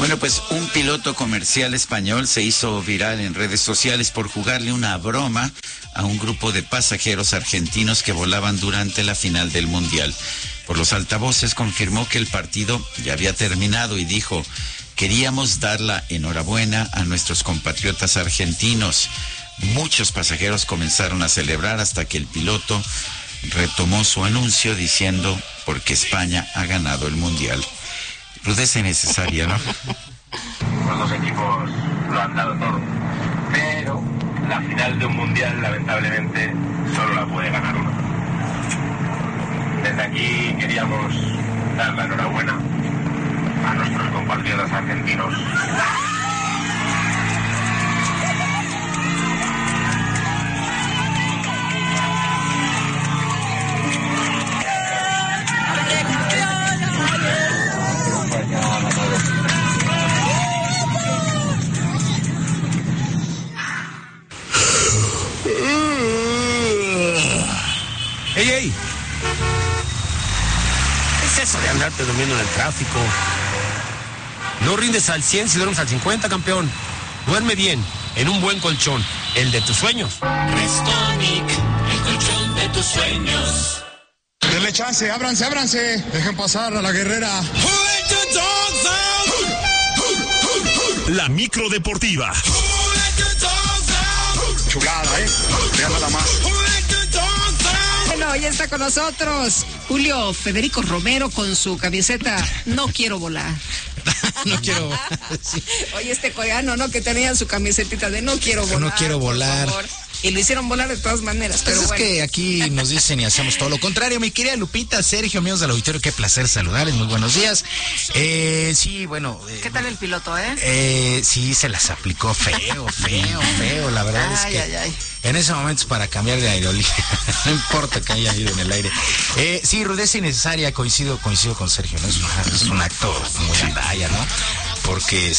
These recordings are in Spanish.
Bueno, pues un piloto comercial español se hizo viral en redes sociales por jugarle una broma a un grupo de pasajeros argentinos que volaban durante la final del Mundial. Por los altavoces confirmó que el partido ya había terminado y dijo: queríamos dar la enhorabuena a nuestros compatriotas argentinos. Muchos pasajeros comenzaron a celebrar hasta que el piloto retomó su anuncio diciendo: porque España ha ganado el Mundial. Rudeza innecesaria, ¿no? Los dos equipos lo han dado todo, pero la final de un Mundial lamentablemente solo la puede ganar uno. Desde aquí queríamos dar la enhorabuena a nuestros compatriotas argentinos. ¡Ey! ¿Qué es eso de andarte durmiendo en el tráfico? No rindes al 100 si duermes al 50, campeón. Duerme bien, en un buen colchón, el de tus sueños. Restonic, el colchón de tus sueños. Denle chance, ábranse. Dejen pasar a la guerrera. La micro deportiva. Chulada, vean nada más. Bueno, hoy está con nosotros Julio Federico Romero con su camiseta No quiero volar. No quiero. Sí. Oye, este coreano, ¿no? Que tenía su camisetita de No quiero volar. No quiero volar. Por favor. Y lo hicieron volar de todas maneras. Pero Pues es bueno. que aquí nos dicen y hacemos todo lo contrario. Mi querida Lupita, Sergio, amigos del auditorio, qué placer saludarles. Muy buenos días. Sí, bueno. ¿Qué tal el piloto, Sí, se las aplicó feo. La verdad es que ay. en ese momento es para cambiar de aerolínea. No importa que haya ido en el aire. Sí, rudeza innecesaria, coincido con Sergio, ¿no? Es un acto muy andalla, ¿no? Porque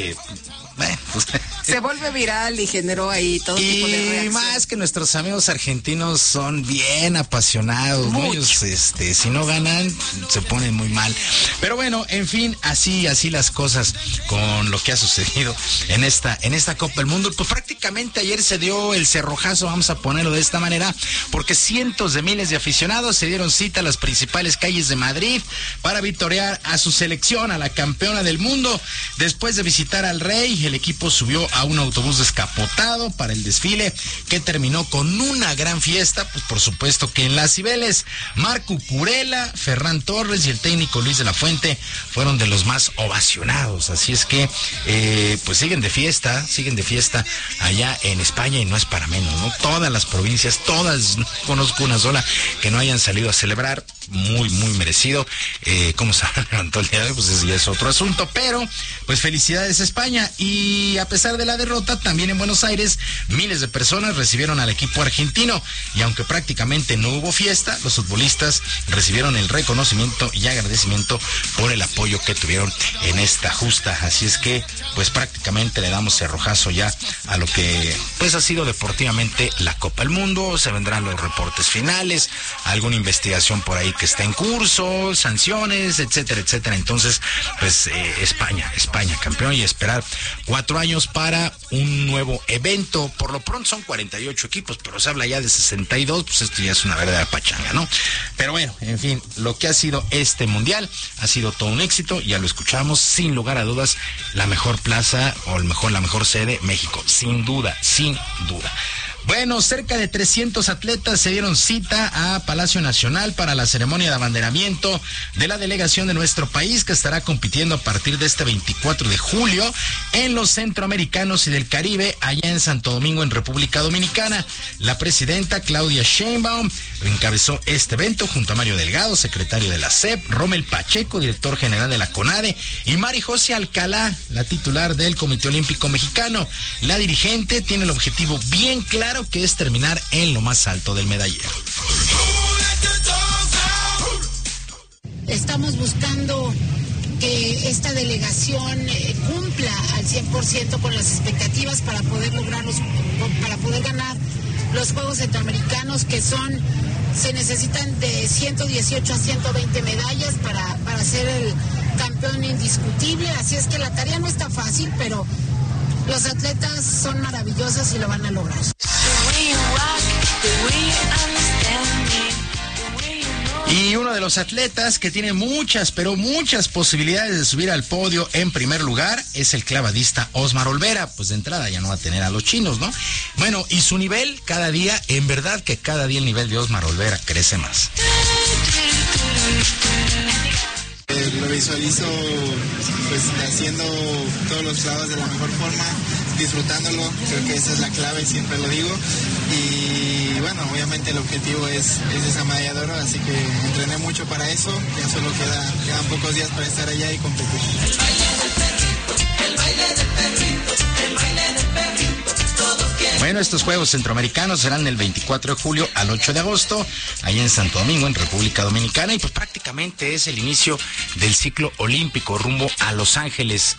pues, se vuelve viral y generó ahí todo tipo de reacciones. Y más que nuestros amigos argentinos son bien apasionados, ¿no? Ellos, si no ganan, se ponen muy mal. Pero bueno, en fin, así las cosas con lo que ha sucedido en esta Copa del Mundo. Pues prácticamente ayer se dio el cerrojazo, vamos a ponerlo de esta manera, porque cientos de miles de aficionados se dieron cita a las principales calles de Madrid para vitorear a su selección, a la campeona del mundo. Después de visitar al Rey, el equipo subió a un autobús descapotado para el desfile, que terminó con una gran fiesta. Pues por supuesto que en las Cibeles, Marco Curela, Ferran Torres y el técnico Luis de la Fuente fueron de los más ovacionados. Así es que pues siguen de fiesta allá en España, y no es para menos, ¿no? Todas las provincias, todas, no conozco una sola que no hayan salido a celebrar. Muy merecido. Cómo se levantó el día de hoy, pues ese ya es otro asunto, pero pues felicidades a España. Y a pesar de la derrota, también en Buenos Aires miles de personas recibieron al equipo argentino, y aunque prácticamente no hubo fiesta, los futbolistas recibieron el reconocimiento y agradecimiento por el apoyo que tuvieron en esta justa. Así es que pues prácticamente le damos cerrojazo ya a lo que pues ha sido deportivamente la Copa del Mundo. Se vendrán los reportes finales, alguna investigación por ahí que está en curso, sanciones, etcétera. Entonces, pues España campeón, y esperar 4 años para un nuevo evento. Por lo pronto son 48 equipos, pero se habla ya de 62, pues esto ya es una verdadera pachanga, ¿no? Pero bueno, en fin, lo que ha sido este mundial ha sido todo un éxito, ya lo escuchamos, sin lugar a dudas, la mejor plaza o la mejor sede, México, sin duda. Bueno, cerca de 300 atletas se dieron cita a Palacio Nacional para la ceremonia de abanderamiento de la delegación de nuestro país, que estará compitiendo a partir de este 24 de julio en los Centroamericanos y del Caribe, allá en Santo Domingo, en República Dominicana. La presidenta Claudia Sheinbaum encabezó este evento junto a Mario Delgado, secretario de la SEP, Rommel Pacheco, director general de la CONADE, y Mari José Alcalá, la titular del Comité Olímpico Mexicano. La dirigente tiene el objetivo bien claro, que es terminar en lo más alto del medallero. Estamos buscando que esta delegación cumpla al 100% con las expectativas para poder ganar los Juegos Centroamericanos, que se necesitan de 118 a 120 medallas para ser el campeón campeón indiscutible, así es que la tarea no está fácil, pero los atletas son maravillosos y lo van a lograr. Y uno de los atletas que tiene muchas, pero muchas posibilidades de subir al podio en primer lugar es el clavadista Osmar Olvera. Pues de entrada ya no va a tener a los chinos, ¿no? Bueno, y su nivel cada día, en verdad que cada día el nivel de Osmar Olvera crece más. Lo visualizo pues haciendo todos los clavos de la mejor forma, disfrutándolo, creo que esa es la clave, siempre lo digo. Y bueno, obviamente el objetivo es esa medalla de oro, así que entrené mucho para eso, ya solo quedan pocos días para estar allá y competir. Bueno, estos Juegos Centroamericanos serán del 24 de julio al 8 de agosto, ahí en Santo Domingo, en República Dominicana, y pues prácticamente es el inicio del ciclo olímpico rumbo a Los Ángeles.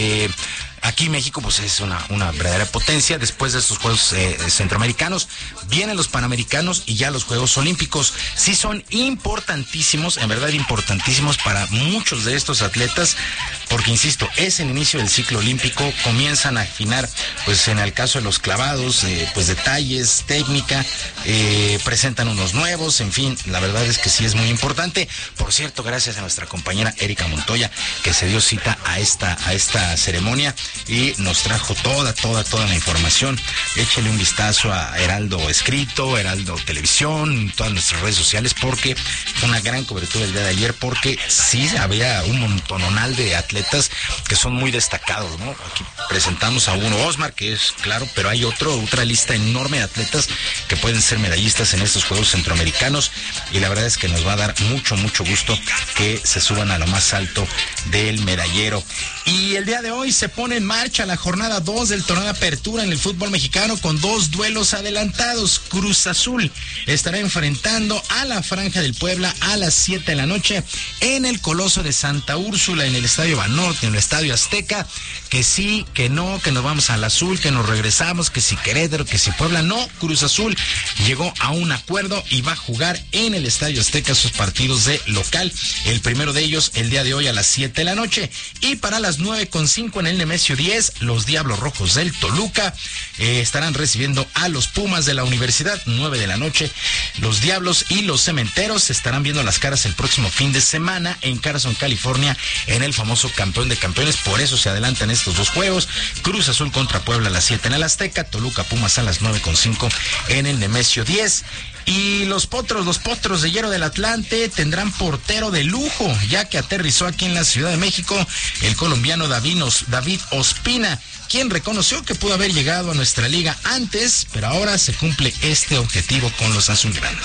Aquí México pues es una verdadera potencia. Después de estos Juegos Centroamericanos vienen los Panamericanos y ya los Juegos Olímpicos. Sí son importantísimos, en verdad importantísimos para muchos de estos atletas, porque insisto, es el inicio del ciclo olímpico. Comienzan a afinar, pues en el caso de los clavados, pues detalles, técnica, presentan unos nuevos, en fin, la verdad es que sí es muy importante. Por cierto, gracias a nuestra compañera Erika Montoya, que se dio cita a esta ceremonia y nos trajo toda la información. Échele un vistazo a Heraldo Escrito, Heraldo Televisión, todas nuestras redes sociales, porque fue una gran cobertura el día de ayer, porque sí había un montonal de atletas que son muy destacados, ¿no? Aquí presentamos a uno, Osmar, que es claro, pero hay otra lista enorme de atletas que pueden ser medallistas en estos Juegos Centroamericanos, y la verdad es que nos va a dar mucho gusto que se suban a lo más alto del medallero. Y el día de hoy se pone en marcha la jornada 2 del torneo de apertura en el fútbol mexicano con 2 duelos adelantados. Cruz Azul estará enfrentando a la Franja del Puebla a las 7 de la noche en el Coloso de Santa Úrsula, en el Estadio Banorte, en el Estadio Azteca. Que sí, que no, que nos vamos al azul, que nos regresamos, que si Querétaro, que si Puebla. No, Cruz Azul llegó a un acuerdo y va a jugar en el Estadio Azteca sus partidos de local. El primero de ellos el día de hoy a las 7 de la noche. Y para las 9:05 en el Nemesio 10, los Diablos Rojos del Toluca estarán recibiendo a los Pumas de la Universidad. 9 de la noche, los Diablos y los Cementeros estarán viendo las caras el próximo fin de semana en Carson, California, en el famoso Campeón de Campeones. Por eso se adelantan estos dos juegos. Cruz Azul contra Puebla a las 7 en el Azteca, Toluca Pumas a las 9:05 en el Nemesio 10. Y los potros de hierro del Atlante tendrán portero de lujo, ya que aterrizó aquí en la Ciudad de México el colombiano David Ospina, quien reconoció que pudo haber llegado a nuestra liga antes, pero ahora se cumple este objetivo con los azulgranas.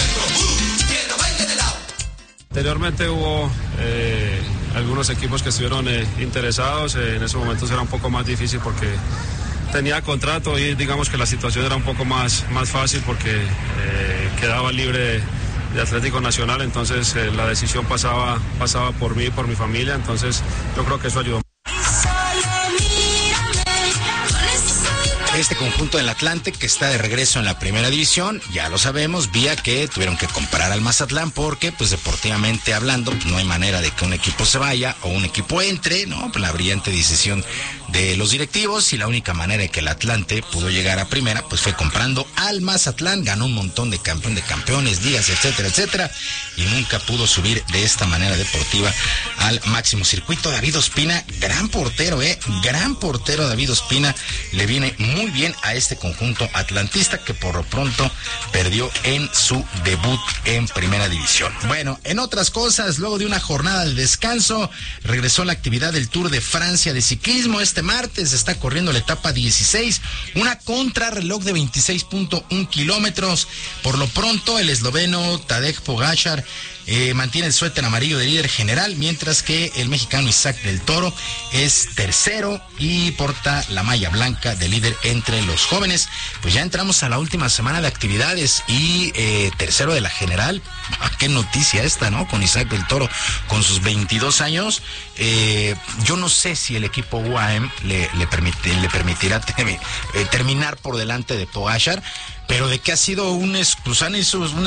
Anteriormente hubo algunos equipos que estuvieron interesados. En esos momentos era un poco más difícil porque tenía contrato y digamos que la situación era un poco más fácil porque quedaba libre de Atlético Nacional, entonces la decisión pasaba por mí y por mi familia, entonces yo creo que eso ayudó. Este conjunto del Atlante, que está de regreso en la primera división, ya lo sabemos, vía que tuvieron que comprar al Mazatlán porque, pues deportivamente hablando, no hay manera de que un equipo se vaya o un equipo entre, ¿no? Pues la brillante decisión de los directivos, y la única manera de que el Atlante pudo llegar a primera, pues fue comprando al Mazatlán. Ganó un montón de campeones, ligas, etcétera, y nunca pudo subir de esta manera deportiva al máximo circuito. David Ospina, gran portero David Ospina, le viene muy bien a este conjunto atlantista, que por lo pronto perdió en su debut en primera división. Bueno, en otras cosas, luego de una jornada de descanso, regresó la actividad del Tour de Francia de ciclismo. Este martes está corriendo la etapa 16, una contrarreloj de 26.1 kilómetros. Por lo pronto, el esloveno Tadej Pogačar mantiene el suéter amarillo de líder general, mientras que el mexicano Isaac del Toro es tercero y porta la malla blanca de líder entre los jóvenes. Pues ya entramos a la última semana de actividades y tercero de la general. Qué noticia esta, ¿no? Con Isaac del Toro, con sus 22 años. Yo no sé si el equipo UAM le permitirá terminar por delante de Pogačar, pero de que ha sido un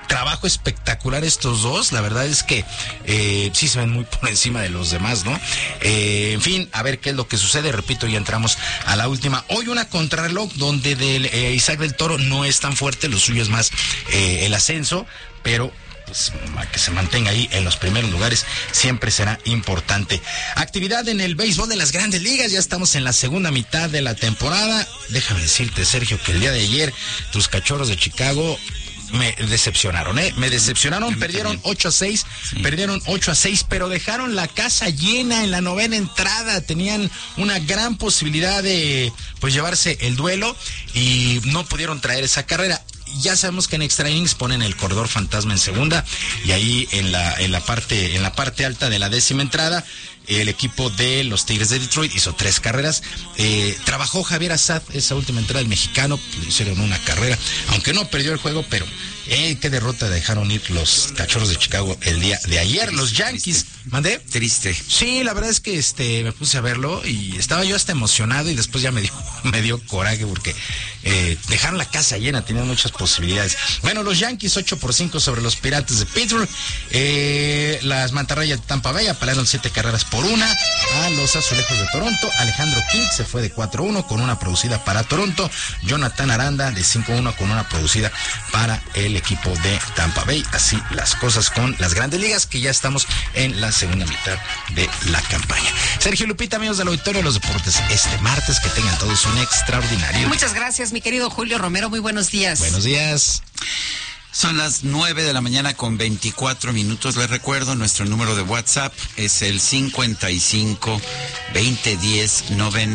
trabajo espectacular estos dos. La verdad es que sí se ven muy por encima de los demás, ¿no? En fin, a ver qué es lo que sucede. Repito, ya entramos a la última. Hoy una contrarreloj donde Isaac del Toro no es tan fuerte, lo suyo es más el ascenso, pero pues que se mantenga ahí en los primeros lugares siempre será importante. Actividad en el béisbol de las Grandes Ligas, ya estamos en la segunda mitad de la temporada. Déjame decirte, Sergio, que el día de ayer tus Cachorros de Chicago me decepcionaron, me decepcionaron, perdieron 8-6, perdieron 8-6, pero dejaron la casa llena en la novena entrada, tenían una gran posibilidad de pues llevarse el duelo y no pudieron traer esa carrera. Ya sabemos que en extra innings ponen el corredor fantasma en segunda y ahí en la parte alta de la décima entrada el equipo de los Tigres de Detroit hizo 3 carreras. Trabajó Javier Assad esa última entrada, el mexicano, le hicieron una carrera, aunque no perdió el juego, pero qué derrota dejaron ir los Cachorros de Chicago el día de ayer. Los Yankees, ¿mandé? Triste. Sí, la verdad es que me puse a verlo y estaba yo hasta emocionado y después ya me dio coraje porque dejaron la casa llena, tenían muchas posibilidades. Bueno, los Yankees 8-5 sobre los Piratas de Pittsburgh. Las Mantarrayas de Tampa Bay apalearon 7 carreras por 1 a los Azulejos de Toronto. Alejandro King se fue de 4-1 con una producida para Toronto. Jonathan Aranda de 5-1 con una producida para el equipo de Tampa Bay. Así las cosas con las Grandes Ligas, que ya estamos en la segunda mitad de la campaña. Sergio, Lupita, amigos del auditorio de los deportes, este martes que tengan todos un extraordinario. Muchas gracias, mi querido Julio Romero. Muy buenos días. Buenos días. Son las 9 de la mañana con 24 minutos. Les recuerdo, nuestro número de WhatsApp es el 55 2010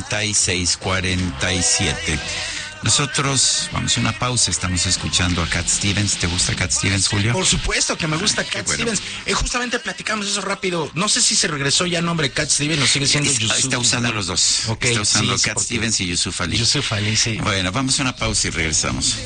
9647. Nosotros vamos a una pausa, estamos escuchando a Cat Stevens. ¿Te gusta Cat Stevens, Julio? Por supuesto que me gusta Cat Stevens. Justamente platicamos eso rápido. No sé si se regresó ya el nombre Cat Stevens o sigue siendo Yusuf. Está usando los dos. Okay, está usando Cat Stevens y Yusuf Ali. Yusuf Ali, sí. Bueno, vamos a una pausa y regresamos.